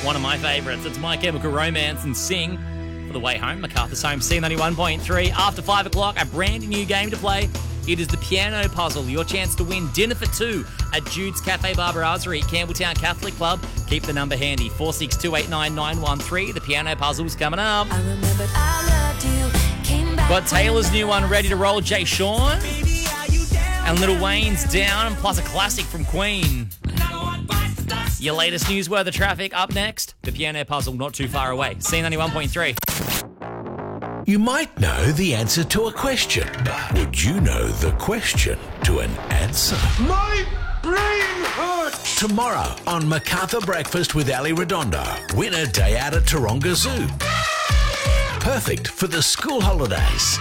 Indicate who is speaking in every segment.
Speaker 1: One of my favourites. It's My Chemical Romance and Sing for the way home. MacArthur's Home, C91.3. After 5 o'clock, a brand new game to play. It is the piano puzzle. Your chance to win dinner for two at Jude's Cafe Bar Brasserie, Campbelltown Catholic Club. Keep the number handy, 46289913. The piano puzzle's coming up.
Speaker 2: I remembered I loved you. Came back.
Speaker 1: Got Taylor's new one ready to roll, Jay Sean. And Lil Wayne's Down, plus a classic from Queen. Your latest news weather traffic up next. The piano puzzle not too far away. C91.3.
Speaker 3: You might know the answer to a question, but would you know the question to an answer?
Speaker 4: My brain hurts!
Speaker 3: Tomorrow on MacArthur Breakfast with Ali Redondo, win a day out at Taronga Zoo. Perfect for the school holidays.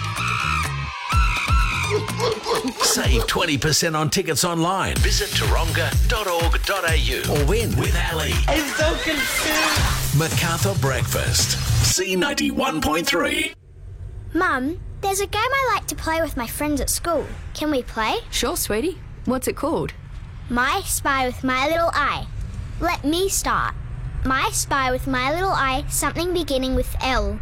Speaker 3: Save 20% on tickets online. Visit taronga.org.au or win with Ali.
Speaker 4: I'm so confused.
Speaker 3: MacArthur Breakfast. C91.3.
Speaker 5: Mum, there's a game I like to play with my friends at school. Can we play?
Speaker 6: Sure, sweetie. What's it called?
Speaker 5: My Spy with My Little Eye. Let me start. My Spy with My Little Eye, something beginning with L.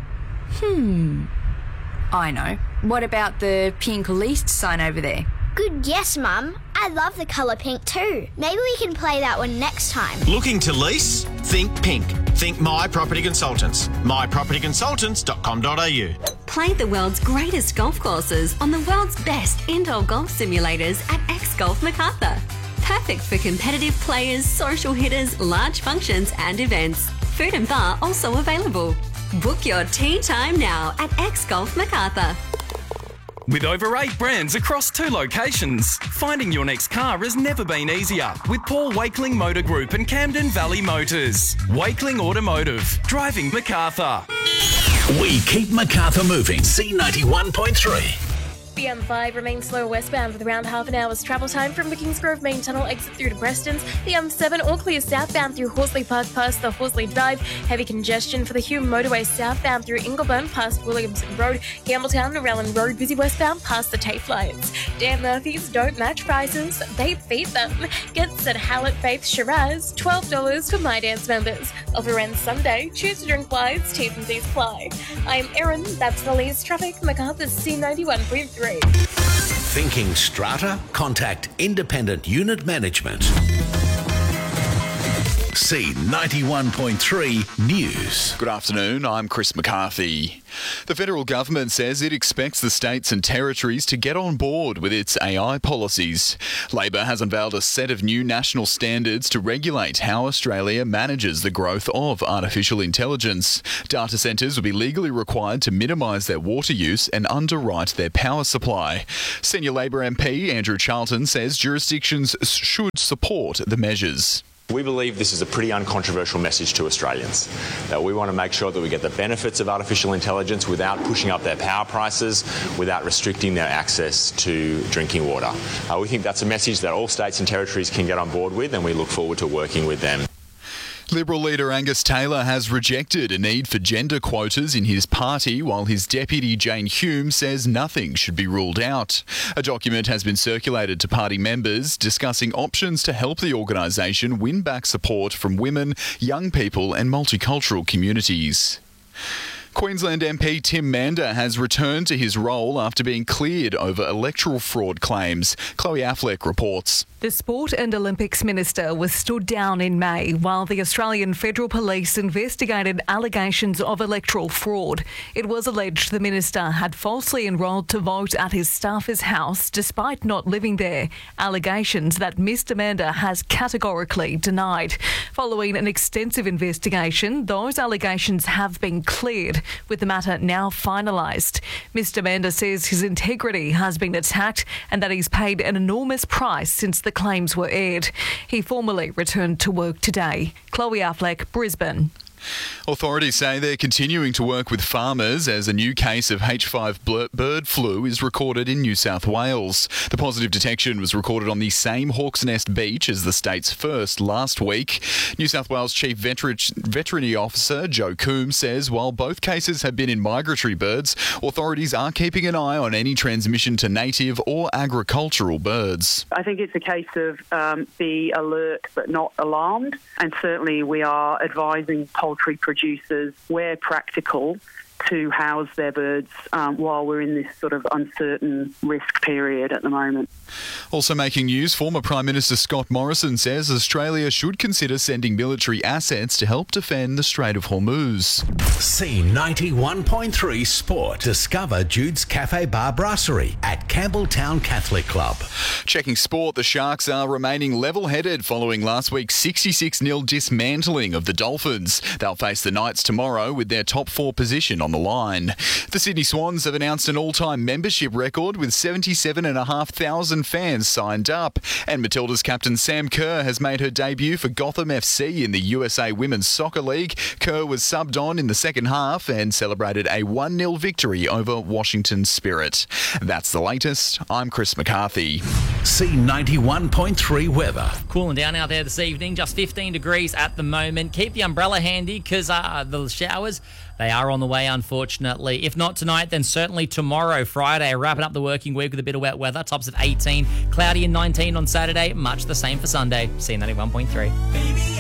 Speaker 6: I know. What about the pink leased sign over there?
Speaker 5: Good guess, Mum. I love the colour pink too. Maybe we can play that one next time.
Speaker 7: Looking to lease? Think pink. Think My Property Consultants. mypropertyconsultants.com.au.
Speaker 8: Play the world's greatest golf courses on the world's best indoor golf simulators at X Golf MacArthur. Perfect for competitive players, social hitters, large functions and events. Food and bar also available. Book your tee time now at X Golf MacArthur.
Speaker 9: With over 8 brands across 2 locations, finding your next car has never been easier with Paul Wakeling Motor Group and Camden Valley Motors. Wakeling Automotive, driving MacArthur.
Speaker 3: We keep MacArthur moving. C91.3.
Speaker 10: The M5 remains slow westbound with around half an hour's travel time from the Kingsgrove Main Tunnel exit through to Preston's. The M7 all clear southbound through Horsley Park past the Horsley Drive. Heavy congestion for the Hume Motorway southbound through Ingleburn past Williamson Road. Campbelltown, Narellan Road busy westbound past the TAFE lines. Dan Murphy's don't match prices, they beat them. Gets at Hallett Faith Shiraz, $12 for My Dance members. Offer ends Sunday, choose to drink wines, T's and C's apply. I'm Erin, that's the latest traffic, MacArthur's C91.3.
Speaker 3: Thinking strata? Contact Independent Unit Management. C91.3 News.
Speaker 11: Good afternoon, I'm Chris McCarthy. The federal government says it expects the states and territories to get on board with its AI policies. Labor has unveiled a set of new national standards to regulate how Australia manages the growth of artificial intelligence. Data centres will be legally required to minimise their water use and underwrite their power supply. Senior Labor MP Andrew Charlton says jurisdictions should support the measures.
Speaker 12: We believe this is a pretty uncontroversial message to Australians, that we want to make sure that we get the benefits of artificial intelligence without pushing up their power prices, without restricting their access to drinking water. We think that's a message that all states and territories can get on board with, and we look forward to working with them.
Speaker 11: Liberal leader Angus Taylor has rejected a need for gender quotas in his party, while his deputy Jane Hume says nothing should be ruled out. A document has been circulated to party members discussing options to help the organisation win back support from women, young people and multicultural communities. Queensland MP Tim Mander has returned to his role after being cleared over electoral fraud claims. Chloe Affleck reports.
Speaker 13: The Sport and Olympics Minister was stood down in May while the Australian Federal Police investigated allegations of electoral fraud. It was alleged the minister had falsely enrolled to vote at his staffer's house despite not living there, allegations that Mr Mander has categorically denied. Following an extensive investigation, those allegations have been cleared, with the matter now finalised. Mr Mander says his integrity has been attacked and that he's paid an enormous price since the claims were aired. He formally returned to work today. Chloe Affleck, Brisbane.
Speaker 11: Authorities say they're continuing to work with farmers as a new case of H5 bird flu is recorded in New South Wales. The positive detection was recorded on the same Hawk's Nest beach as the state's first last week. New South Wales Chief Veterinary Officer Joe Coombs says while both cases have been in migratory birds, authorities are keeping an eye on any transmission to native or agricultural birds.
Speaker 14: I think it's a case of be alert but not alarmed, and certainly we are advising poultry producers where practical to house their birds while we're in this sort of uncertain risk period at the moment.
Speaker 11: Also making news, former Prime Minister Scott Morrison says Australia should consider sending military assets to help defend the Strait of Hormuz.
Speaker 3: C91.3 Sport. Discover Jude's Cafe Bar Brasserie at Campbelltown Catholic Club.
Speaker 11: Checking sport, the Sharks are remaining level-headed following last week's 66-0 dismantling of the Dolphins. They'll face the Knights tomorrow with their top 4 position on the line. The Sydney Swans have announced an all-time membership record with 77,500 fans signed up. And Matilda's captain Sam Kerr has made her debut for Gotham FC in the USA Women's Soccer League. Kerr was subbed on in the second half and celebrated a 1-0 victory over Washington Spirit. That's the latest. I'm Chris McCarthy.
Speaker 3: C91.3 weather.
Speaker 1: Cooling down out there this evening, just 15 degrees at the moment. Keep the umbrella handy because the showers, they are on the way, unfortunately. If not tonight, then certainly tomorrow, Friday. Wrapping up the working week with a bit of wet weather. Tops of 18, cloudy and 19 on Saturday. Much the same for Sunday. C91.3.